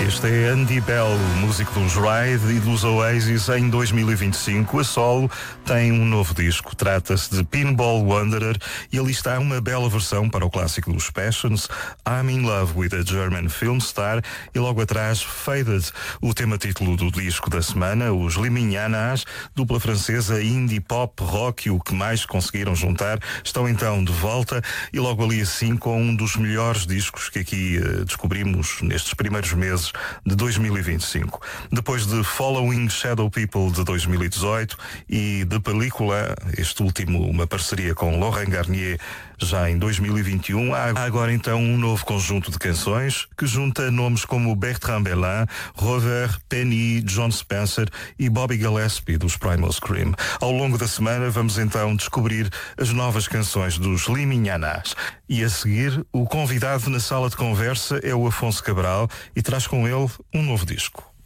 Este é Andy Bell, músico dos Ride e dos Oasis em 2025. A solo tem um novo disco. Trata-se de Pinball Wanderer e ali está uma bela versão para o clássico dos Passions, I'm in Love with a German Film Star, e logo atrás Faded, o tema título do disco da semana. Os Liminhanas, dupla francesa indie pop rock, o que mais conseguiram juntar, estão então de volta e logo ali assim com um dos melhores discos que aqui descobrimos nestes primeiros meses de 2025. Depois de Following Shadow People de 2018 e de Película, este último uma parceria com Laurent Garnier já em 2021, há agora então um novo conjunto de canções que junta nomes como Bertrand Belin, Rover, Penny, John Spencer e Bobby Gillespie dos Primal Scream. Ao longo da semana vamos então descobrir as novas canções dos Liminhanas. E a seguir, o convidado na sala de conversa é o Afonso Cabral e traz com ele um novo disco.